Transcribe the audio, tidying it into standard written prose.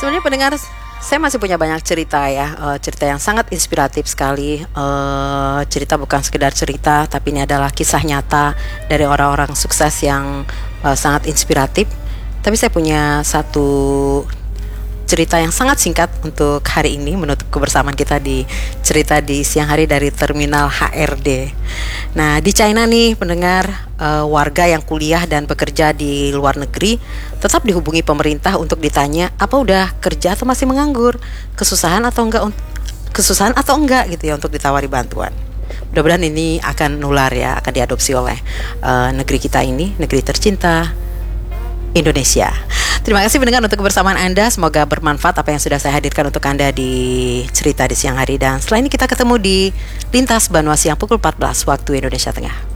Sebenarnya pendengar, saya masih punya banyak cerita ya, cerita yang sangat inspiratif sekali. Cerita bukan sekedar cerita, tapi ini adalah kisah nyata dari orang-orang sukses yang sangat inspiratif. Tapi saya punya satu cerita yang sangat singkat untuk hari ini menutup kebersamaan kita di cerita di siang hari dari Terminal HRD. Nah, di China nih pendengar, warga yang kuliah dan bekerja di luar negeri tetap dihubungi pemerintah untuk ditanya apa udah kerja atau masih menganggur, kesusahan atau enggak gitu ya, untuk ditawari bantuan. Mudah-mudahan ini akan nular ya, akan diadopsi oleh negeri kita ini, negeri tercinta Indonesia. Terima kasih pendengar untuk kebersamaan Anda. Semoga bermanfaat apa yang sudah saya hadirkan untuk Anda di cerita di siang hari. Dan setelah ini kita ketemu di Lintas Banua Siang pukul 14 waktu Indonesia Tengah.